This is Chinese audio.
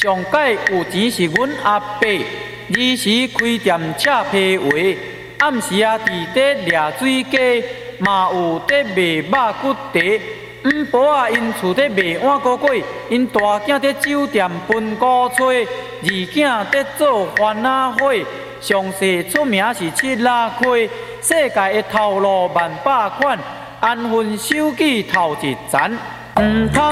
上届有钱是阮阿伯，二时开店车批话，暗时啊伫底掠水鸡，嘛有伫卖肉骨茶。五婆啊，因厝伫卖碗糕粿，因大囝伫酒店分古吹，二囝伫做番仔火。上世出名是七拉开，世界的头路万百款，安分守己头一层，毋通